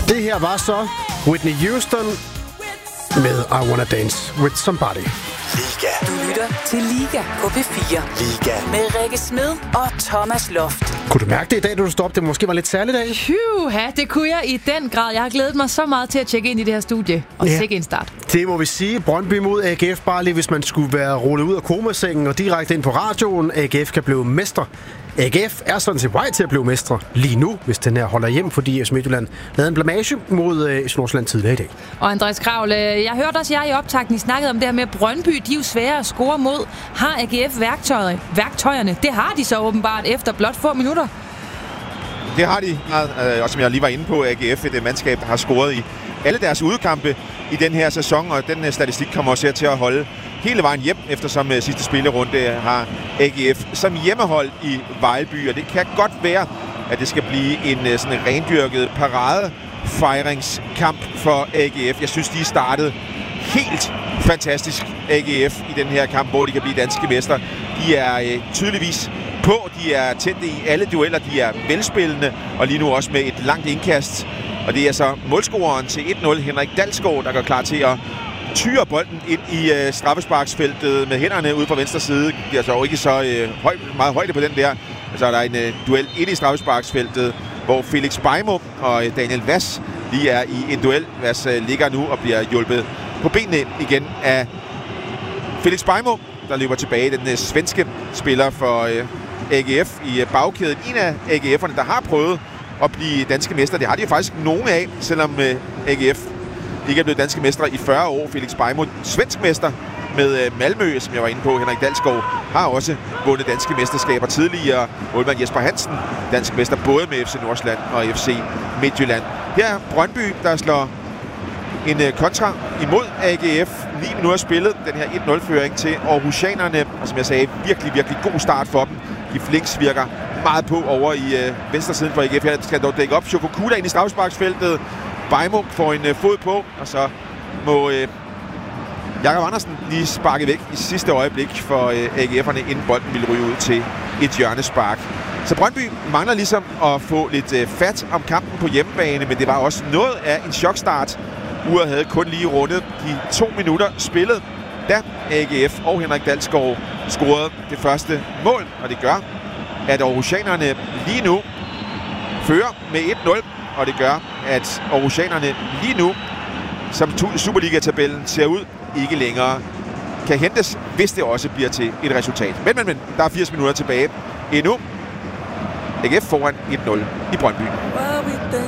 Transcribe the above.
Det her var så Whitney Houston med I Wanna Dance With Somebody. Liga. Du lytter til Liga på P4. Liga. Med Rikke Smed og Thomas Loft. Kunne du mærke det i dag, da du stod op? Det måske var lidt særligt dag. Det kunne jeg i den grad. Jeg har glædet mig så meget til at tjekke ind i det her studie. Og sikke en start. Det må vi sige. Brøndby mod AGF, bare lige hvis man skulle være rullet ud af komasengen og direkte ind på radioen. AGF kan blive mestre. AGF er sådan set vej til at blive mestre lige nu, hvis den her holder hjem, fordi FC Midtjylland lavede en blamage mod Nordsjælland tidligere i dag. Og Andreas Kravl, jeg hørte også jer i optakten, I snakkede om det her med Brøndby. De er jo svære at score mod. Har AGF værktøjerne? Det har de så åbenbart efter blot få minutter. Det har de, og som jeg lige var inde på, AGF, et mandskab, der har scoret i alle deres udkampe i den her sæson, og den statistik kommer også til at holde hele vejen hjem, eftersom sidste spillerunde har AGF som hjemmehold i Vejlby, og det kan godt være, at det skal blive en sådan rendyrket paradefejringskamp for AGF. Jeg synes, de startede helt fantastisk, AGF, i den her kamp, hvor de kan blive danske mestre. De er tydeligvis på, de er tændte i alle dueller, de er velspillende, og lige nu også med et langt indkast. Og det er så målscoreren til 1-0, Henrik Dalsgaard, der går klar til at tyre bolden ind i straffesparksfeltet med hænderne ude på venstre side. Det er så ikke så meget højde på den der. Så er der en duel ind i straffesparksfeltet, hvor Felix Beijmo og Daniel Vass lige er i en duel. Vass ligger nu og bliver hjulpet på benene igen af Felix Beijmo, der løber tilbage. Den svenske spiller for AGF i bagkæden. En af AGF'erne, der har prøvet at blive danske mestre. Det har de jo faktisk nogle af, selvom AGF ikke er blevet danske mestre i 40 år. Felix Beijmo, svensk mester med Malmø, som jeg var inde på. Henrik Dalsgaard har også vundet danske mesterskaber tidligere. Målmand Jesper Hansen, dansk mester både med FC Nordsjælland og FC Midtjylland. Her er Brøndby, der slår en kontra imod AGF. 9 minutter spillet, den her 1-0-føring til Aarhusianerne. Og som jeg sagde, virkelig, virkelig god start for dem. De Flinks virker meget på over i venstre siden for AGF. Her skal dog dække op. Shokokuda ind i straffesparksfeltet. Beijmo får en fod på, og så må Jakob Andersen lige sparke væk i sidste øjeblik for AGF'erne, inden bolden ville ryge ud til et hjørnespark. Så Brøndby mangler ligesom at få lidt fat om kampen på hjemmebane, men det var også noget af en chokstart. Uret havde kun lige rundet de 2 minutter spillet, da AGF og Henrik Dalsgaard scorede det første mål, og det gør, at Aarhusianerne lige nu fører med 1-0, og det gør, at Aarhusianerne lige nu, som Superliga-tabellen ser ud, ikke længere kan hentes, hvis det også bliver til et resultat. Men, der er 80 minutter tilbage endnu. AGF foran 1-0 i Brøndby. Well, we've been